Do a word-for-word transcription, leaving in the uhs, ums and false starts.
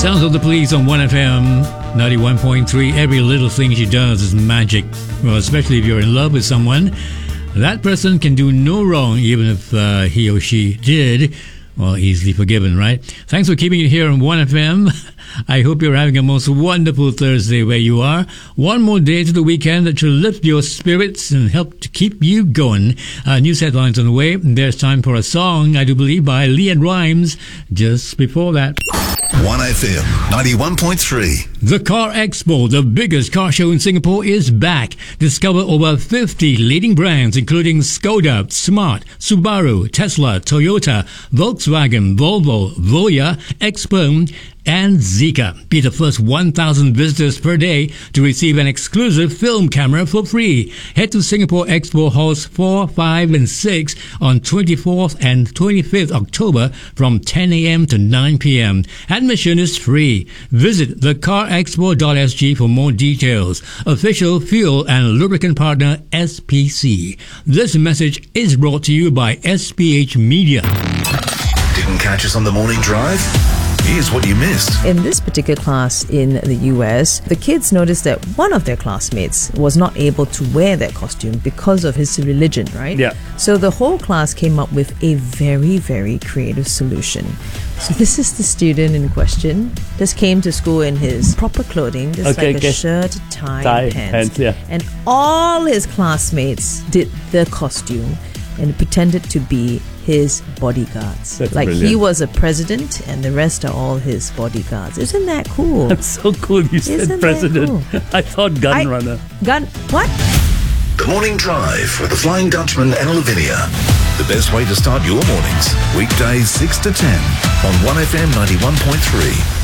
Sounds of the Police on one F M ninety-one point three. Every little thing she does is magic. Well, especially if you're in love with someone. That person can do no wrong, even if uh, he or she did. Well, easily forgiven, right? Thanks for keeping it here on one F M. I hope you're having a most wonderful Thursday where you are. One more day to the weekend that should lift your spirits and help to keep you going. Uh, news headlines on the way. There's time for a song, I do believe, by Leanne Rhymes. Just before that, one F M ninety-one point three. The Car Expo, the biggest car show in Singapore, is back. Discover over fifty leading brands including Skoda, Smart, Subaru, Tesla, Toyota, Volkswagen, Volvo, Voya, Xpeng, and Zeekr. Be the first one thousand visitors per day to receive an exclusive film camera for free. Head to Singapore Expo Halls four, five and six on twenty-fourth and twenty-fifth October from ten a.m. to nine p.m. Admission is free. Visit the car expo dot s g for more details. Official fuel and lubricant partner S P C. This message is brought to you by S P H Media. Didn't catch us on the morning drive? Here's what you missed. In this particular class in the U S, the kids noticed that one of their classmates was not able to wear that costume because of his religion, right? Yeah. So the whole class came up with a very, very creative solution. So this is the student in question. Just came to school in his proper clothing, just Okay, like a okay. shirt, tie, Tie, and pants. pants, yeah. And all his classmates did the costume and pretended to be his bodyguards. That's like he brilliant. was a president and the rest are all his bodyguards. Isn't that cool? That's so cool you said Isn't that president. cool? I thought gun I- runner. Gun what? The Morning Drive with the Flying Dutchman and Lavinia. The best way to start your mornings. Weekdays six to ten on one F M ninety-one point three.